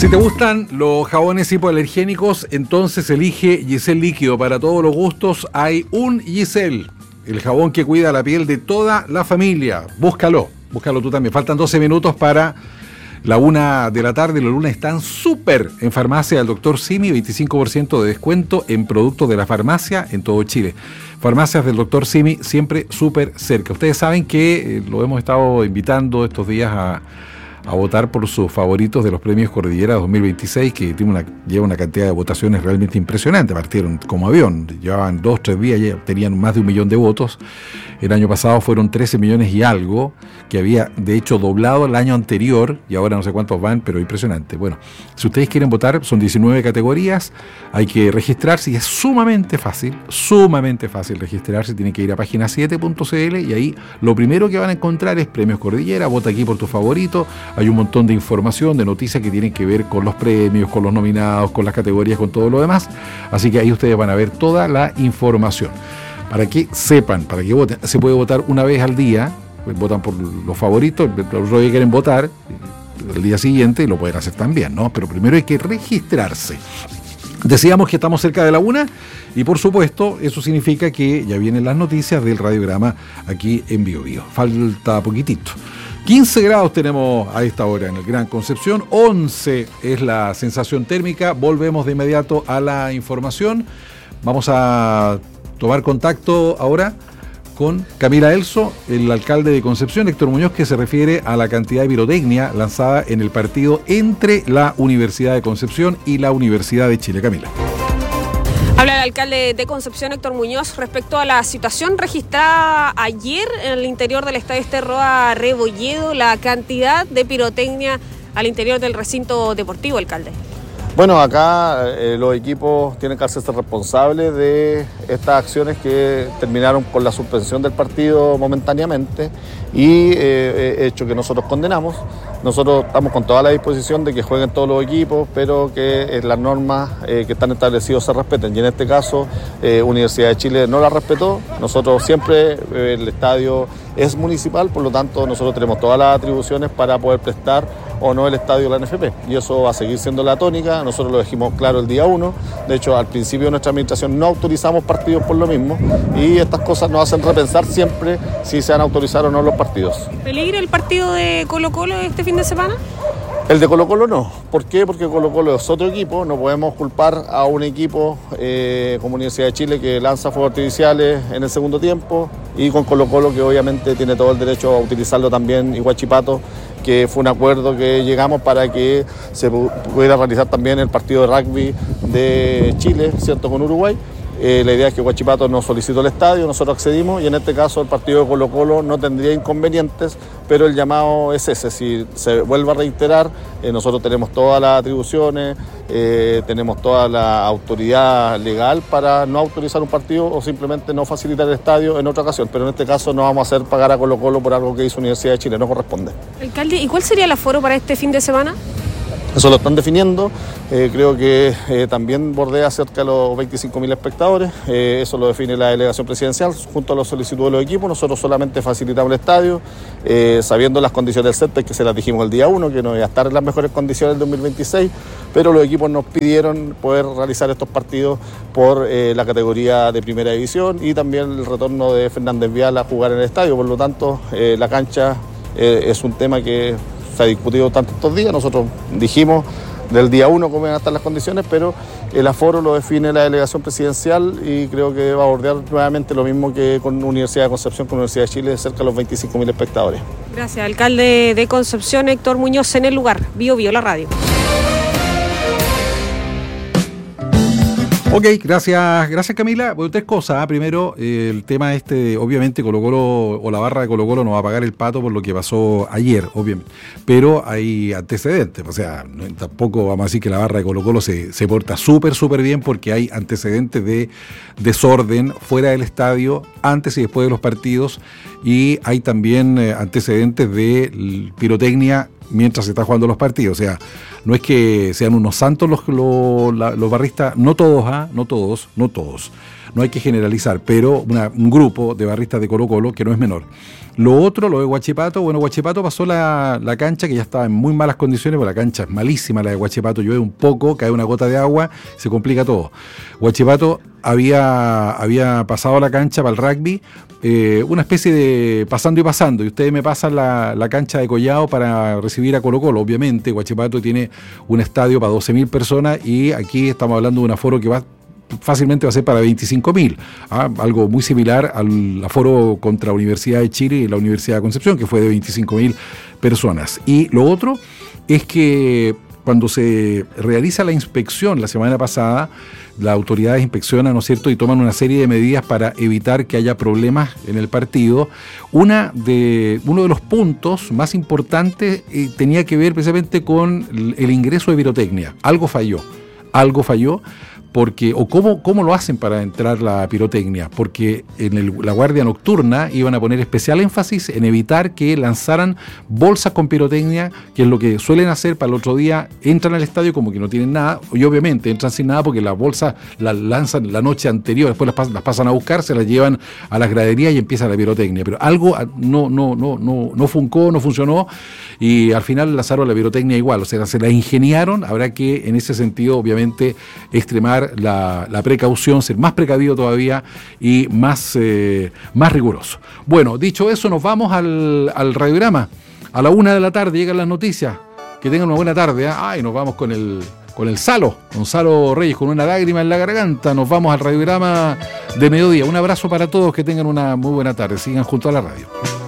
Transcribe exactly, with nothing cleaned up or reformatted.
Si te gustan los jabones hipoalergénicos, entonces elige Giselle Líquido. Para todos los gustos hay un Giselle, el jabón que cuida la piel de toda la familia. Búscalo, búscalo tú también. Faltan doce minutos para la una de la tarde. Los lunes están súper en farmacia del doctor Simi, veinticinco por ciento de descuento en productos de la farmacia en todo Chile. Farmacias del doctor Simi siempre súper cerca. Ustedes saben que eh, lo hemos estado invitando estos días a... a votar por sus favoritos de los premios Cordillera dos mil veintiséis, que tiene una, lleva una cantidad de votaciones realmente impresionante. Partieron como avión, llevaban dos, tres días, ya tenían más de un millón de votos. El año pasado fueron trece millones y algo, que había de hecho doblado el año anterior, y ahora no sé cuántos van, pero impresionante. Bueno, si ustedes quieren votar, son diecinueve categorías, hay que registrarse y es sumamente fácil, sumamente fácil registrarse. Tienen que ir a página siete punto c l y ahí lo primero que van a encontrar es Premios Cordillera. Vota aquí por tu favorito. Hay un montón de información, de noticias que tienen que ver con los premios, con los nominados, con las categorías, con todo lo demás. Así que ahí ustedes van a ver toda la información. Para que sepan, para que voten. Se puede votar una vez al día, pues votan por los favoritos, los que quieren votar, el día siguiente lo pueden hacer también, ¿no? Pero primero hay que registrarse. Decíamos que estamos cerca de la una y por supuesto eso significa que ya vienen las noticias del radiograma aquí en Bio Bio. Falta poquitito. quince grados tenemos a esta hora en el Gran Concepción, once es la sensación térmica. Volvemos de inmediato a la información. Vamos a tomar contacto ahora con Camila Elso, el alcalde de Concepción, Héctor Muñoz, que se refiere a la cantidad de pirotecnia lanzada en el partido entre la Universidad de Concepción y la Universidad de Chile. Camila. Habla el alcalde de Concepción, Héctor Muñoz, respecto a la situación registrada ayer en el interior del Estadio Esterroa Rebolledo, la cantidad de pirotecnia al interior del recinto deportivo, alcalde. Bueno, acá eh, los equipos tienen que hacerse responsables de estas acciones que terminaron con la suspensión del partido momentáneamente y eh, hecho que nosotros condenamos. Nosotros estamos con toda la disposición de que jueguen todos los equipos, pero que eh, las normas eh, que están establecidas se respeten. Y en este caso, eh, Universidad de Chile no la respetó. Nosotros siempre, eh, el estadio es municipal, por lo tanto nosotros tenemos todas las atribuciones para poder prestar o no el estadio de la N F P. Y eso va a seguir siendo la tónica. Nosotros lo dijimos claro el día uno. De hecho, al principio de nuestra administración no autorizamos partidos por lo mismo. Y estas cosas nos hacen repensar siempre si se han autorizado o no los partidos. ¿Peligra el partido de Colo-Colo este fin de semana? El de Colo-Colo no. ¿Por qué? Porque Colo-Colo es otro equipo. No podemos culpar a un equipo eh, como Universidad de Chile que lanza fuegos artificiales en el segundo tiempo y con Colo-Colo que obviamente tiene todo el derecho a utilizarlo también, y Huachipato, que fue un acuerdo que llegamos para que se pudiera realizar también el partido de rugby de Chile, ¿cierto?, con Uruguay. Eh, la idea es que Huachipato nos solicitó el estadio, nosotros accedimos y en este caso el partido de Colo-Colo no tendría inconvenientes, pero el llamado es ese. Si se vuelve a reiterar, eh, nosotros tenemos todas las atribuciones, eh, tenemos toda la autoridad legal para no autorizar un partido o simplemente no facilitar el estadio en otra ocasión, pero en este caso no vamos a hacer pagar a Colo-Colo por algo que hizo Universidad de Chile, no corresponde. Alcalde, ¿y cuál sería el aforo para este fin de semana? Eso lo están definiendo, eh, creo que eh, también bordea cerca de los veinticinco mil espectadores, eh, eso lo define la delegación presidencial junto a los solicitudes de los equipos. Nosotros solamente facilitamos el estadio, eh, sabiendo las condiciones del césped, que se las dijimos el día uno, que no iba a estar en las mejores condiciones del dos mil veintiséis, pero los equipos nos pidieron poder realizar estos partidos por eh, la categoría de primera división y también el retorno de Fernández Vial a jugar en el estadio. Por lo tanto, eh, la cancha eh, es un tema que se ha discutido tanto estos días. Nosotros dijimos del día uno cómo iban a estar las condiciones, pero el aforo lo define la delegación presidencial y creo que va a bordear nuevamente lo mismo que con Universidad de Concepción, con Universidad de Chile, cerca de los veinticinco mil espectadores. Gracias, alcalde de Concepción, Héctor Muñoz, en el lugar. Bio Bio, la radio. Ok, gracias, gracias Camila. Bueno, tres cosas. ¿eh? Primero, eh, el tema este, obviamente Colo-Colo o la barra de Colo-Colo no va a pagar el pato por lo que pasó ayer, obviamente. Pero hay antecedentes, o sea, no, tampoco vamos a decir que la barra de Colo-Colo se, se porta súper, súper bien, porque hay antecedentes de desorden fuera del estadio, antes y después de los partidos, y hay también eh, antecedentes de pirotecnia mientras se está jugando los partidos. O sea, no es que sean unos santos los, los, los barristas, no todos, ¿ah? no todos, no todos. no hay que generalizar, pero una, un grupo de barristas de Colo-Colo que no es menor. Lo otro, lo de Huachipato, bueno, Huachipato pasó la, la cancha que ya estaba en muy malas condiciones, porque la cancha es malísima, la de Huachipato, llueve un poco, cae una gota de agua, se complica todo. Huachipato había, había pasado la cancha para el rugby, eh, una especie de pasando y pasando, y ustedes me pasan la, la cancha de Collao para recibir a Colo-Colo. Obviamente, Huachipato tiene un estadio para doce mil personas y aquí estamos hablando de un aforo que va fácilmente va a ser para veinticinco mil, ¿ah? Algo muy similar al aforo contra la Universidad de Chile y la Universidad de Concepción, que fue de veinticinco mil personas. Y lo otro es que cuando se realiza la inspección la semana pasada, las autoridades inspeccionan, ¿no es cierto?, y toman una serie de medidas para evitar que haya problemas en el partido. Una de, uno de los puntos más importantes eh, tenía que ver precisamente con el, el ingreso de pirotecnia. Algo falló, algo falló. Porque, o cómo, cómo lo hacen para entrar la pirotecnia, porque en el, la guardia nocturna iban a poner especial énfasis en evitar que lanzaran bolsas con pirotecnia, que es lo que suelen hacer para el otro día, entran al estadio como que no tienen nada, y obviamente entran sin nada porque las bolsas las lanzan la noche anterior, después las, pas, las pasan a buscar, se las llevan a las graderías y empieza la pirotecnia, pero algo no, no, no, no, no funcó, no funcionó, y al final lanzaron la pirotecnia igual, o sea, se la ingeniaron. Habrá que en ese sentido obviamente extremar La, la precaución, ser más precavido todavía y más, eh, más riguroso. Bueno, dicho eso, nos vamos al, al radiograma. A la una de la tarde llegan las noticias. Que tengan una buena tarde. ¿eh? Ay, nos vamos con el, con el Salo, Gonzalo Reyes, con una lágrima en la garganta. Nos vamos al radiograma de mediodía. Un abrazo para todos, que tengan una muy buena tarde. Sigan junto a la radio.